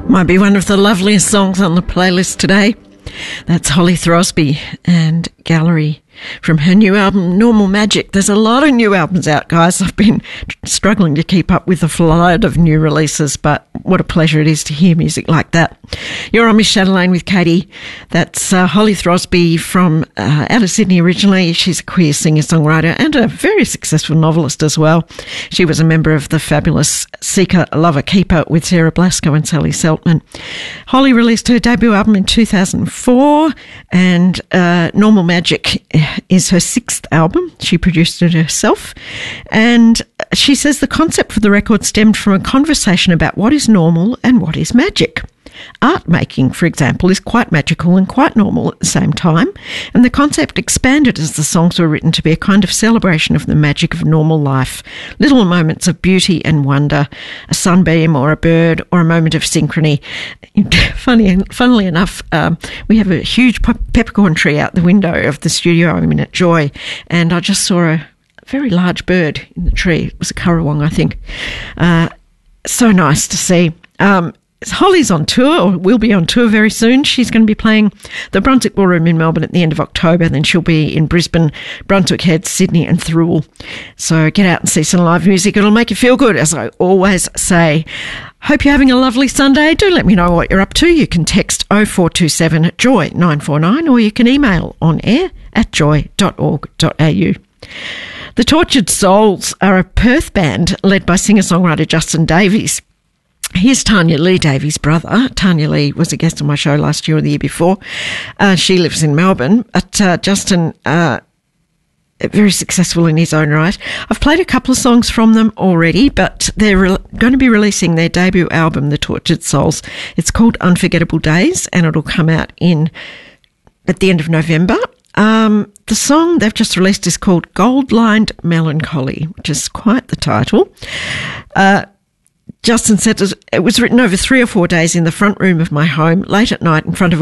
Might be one of the loveliest songs on the playlist today. That's Holly Throsby and Gallery from her new album, Normal Magic. There's a lot of new albums out, guys. I've been struggling to keep up with the flood of new releases, but what a pleasure it is to hear music like that. You're on Miss Chatelaine with Katie. That's Holly Throsby from out of Sydney originally. She's a queer singer-songwriter and a very successful novelist as well. She was a member of the fabulous Seeker, Lover, Keeper with Sarah Blasco and Sally Seltman. Holly released her debut album in 2004, and Normal Magic is her sixth album. She produced it herself, and she says the concept for the record stemmed from a conversation about what is normal and what is magic. Art making, for example, is quite magical and quite normal at the same time, and the concept expanded as the songs were written to be a kind of celebration of the magic of normal life, little moments of beauty and wonder, a sunbeam or a bird or a moment of synchrony. Funnily enough, we have a huge peppercorn tree out the window of the studio I'm in at Joy, and I just saw a very large bird in the tree. It was a currawong, I think. So nice to see. Holly's on tour, or will be on tour very soon. She's going to be playing the Brunswick Ballroom in Melbourne at the end of October. Then she'll be in Brisbane, Brunswick Head, Sydney and Thirroul. So get out and see some live music. It'll make you feel good, as I always say. Hope you're having a lovely Sunday. Do let me know what you're up to. You can text 0427 JOY 949, or you can email on air at joy.org.au. The Tortured Souls are a Perth band led by singer-songwriter Justin Davies. Here's Tanya Lee, Davies' brother. Tanya Lee was a guest on my show last year or the year before. She lives in Melbourne. But Justin, very successful in his own right. I've played a couple of songs from them already, but they're going to be releasing their debut album, The Tortured Souls. It's called Unforgettable Days, and it'll come out at the end of November. The song they've just released is called Gold-Lined Melancholy, which is quite the title. Justin said it was written over 3 or 4 days in the front room of my home, late at night in front of a